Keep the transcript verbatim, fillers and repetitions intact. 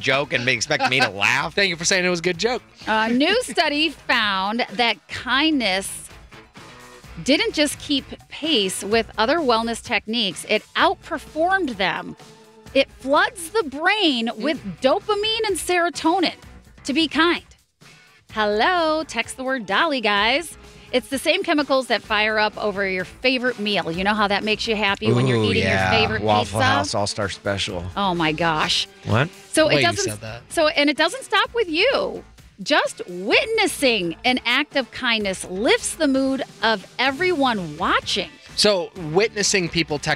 joke and expect me to laugh? Thank you for saying it was a good joke. A new study found that kindness didn't just keep pace with other wellness techniques, it outperformed them. It floods the brain with dopamine and serotonin to be kind. Hello, text the word Dolly, guys. It's the same chemicals that fire up over your favorite meal. You know how that makes you happy when you're Ooh, eating yeah. your favorite Waffle pizza? House All-Star Special. Oh my gosh. What? So The way it you doesn't said that. So and it doesn't stop with you. Just witnessing an act of kindness lifts the mood of everyone watching. So witnessing people